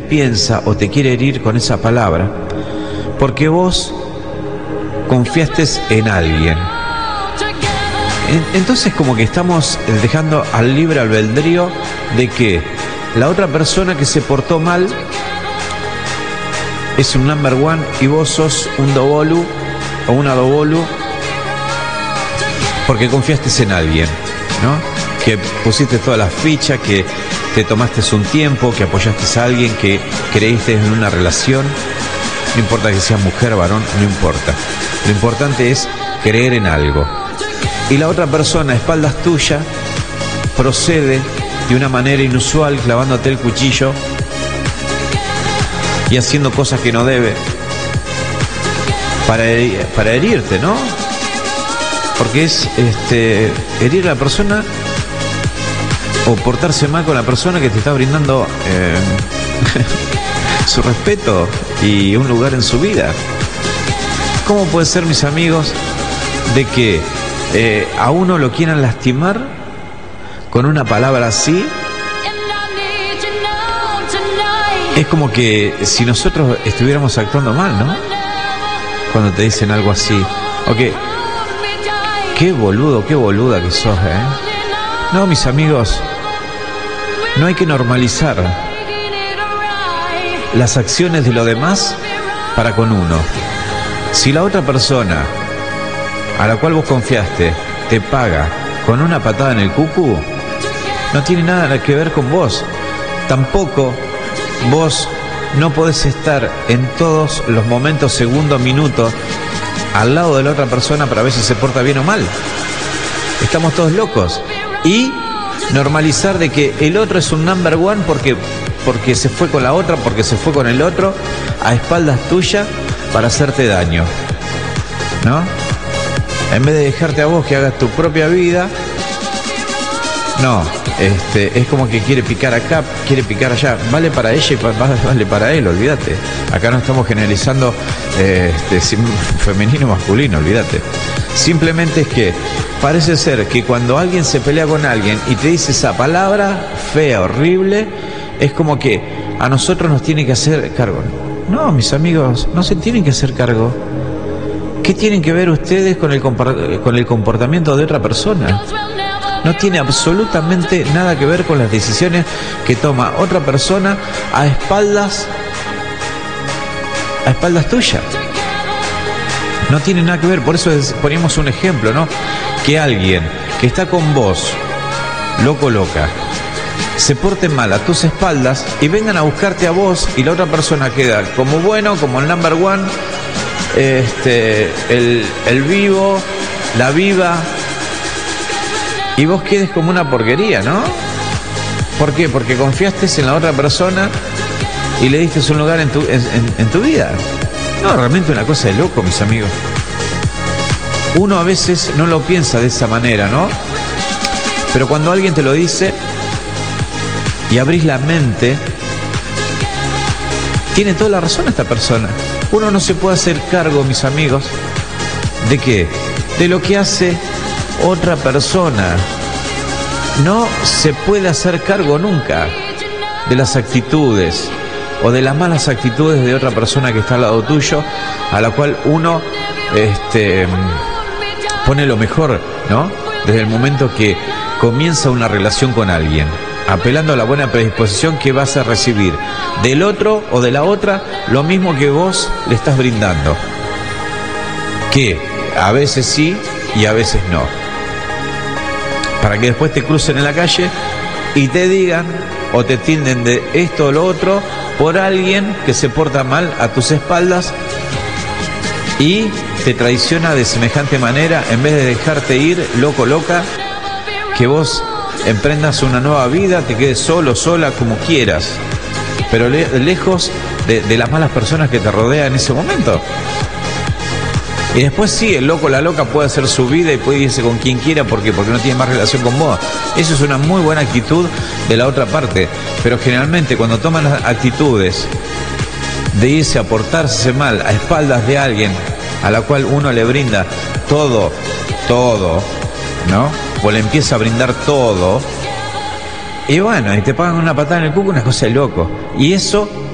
piensa o te quiere herir con esa palabra, porque vos confiaste en alguien. Entonces como que estamos dejando al libre albedrío de que la otra persona que se portó mal es un number one y vos sos un dobolu o una dobolu porque confiaste en alguien, ¿no? Que pusiste todas las fichas, que te tomaste un tiempo, que apoyaste a alguien, que creíste en una relación. No importa que sea mujer, varón, no importa. Lo importante es creer en algo. Y la otra persona, a espaldas tuyas, procede de una manera inusual, clavándote el cuchillo y haciendo cosas que no debe para herirte, ¿no? Porque es herir a la persona o portarse mal con la persona que te está brindando su respeto y un lugar en su vida. ¿Cómo puede ser, mis amigos, de que a uno lo quieran lastimar con una palabra así? Es como que si nosotros estuviéramos actuando mal, ¿no? Cuando te dicen algo así. Ok, qué boludo, qué boluda que sos, ¿eh? No, mis amigos, no hay que normalizar las acciones de los demás para con uno. Si la otra persona a la cual vos confiaste te paga con una patada en el cucu, no tiene nada que ver con vos. Tampoco vos no podés estar en todos los momentos, segundos, minutos al lado de la otra persona para ver si se porta bien o mal. Estamos todos locos. Y normalizar de que el otro es un number one porque se fue con la otra, porque se fue con el otro a espaldas tuyas para hacerte daño, ¿no? En vez de dejarte a vos que hagas tu propia vida, no, es como que quiere picar acá, quiere picar allá. Vale para ella y vale para él, olvídate. Acá no estamos generalizando femenino o masculino, olvídate. Simplemente es que parece ser que cuando alguien se pelea con alguien y te dice esa palabra fea, horrible, es como que a nosotros nos tiene que hacer cargo. No, mis amigos, no se tienen que hacer cargo. ¿Qué tienen que ver ustedes con el comportamiento de otra persona? No tiene absolutamente nada que ver con las decisiones que toma otra persona a espaldas tuyas. No tiene nada que ver. Por eso poníamos un ejemplo, ¿no? Que alguien que está con vos, loco, loca, se porte mal a tus espaldas y vengan a buscarte a vos y la otra persona queda como bueno, como el number one, el vivo, la viva, y vos quedes como una porquería, ¿no? ¿Por qué? Porque confiaste en la otra persona y le diste un lugar en tu vida. No, realmente una cosa de loco, mis amigos. Uno a veces no lo piensa de esa manera, ¿no? Pero cuando alguien te lo dice y abrís la mente, tiene toda la razón esta persona. Uno no se puede hacer cargo, mis amigos, ¿de qué? De lo que hace otra persona. No se puede hacer cargo nunca de las actitudes o de las malas actitudes de otra persona que está al lado tuyo, a la cual uno pone lo mejor, ¿no? Desde el momento que comienza una relación con alguien, apelando a la buena predisposición que vas a recibir del otro o de la otra, lo mismo que vos le estás brindando, que a veces sí y a veces no, para que después te crucen en la calle y te digan o te tilden de esto o lo otro por alguien que se porta mal a tus espaldas y te traiciona de semejante manera, en vez de dejarte ir, loco, loca, que vos emprendas una nueva vida, te quedes solo, sola, como quieras, pero lejos de las malas personas que te rodean en ese momento. Y después sí, el loco, la loca puede hacer su vida y puede irse con quien quiera, porque no tiene más relación con vos. Eso es una muy buena actitud de la otra parte, pero generalmente cuando toman las actitudes de irse a portarse mal a espaldas de alguien a la cual uno le brinda todo, ¿no? O le empieza a brindar todo, y bueno, y te pagan una patada en el cuco, una cosa de loco. Y eso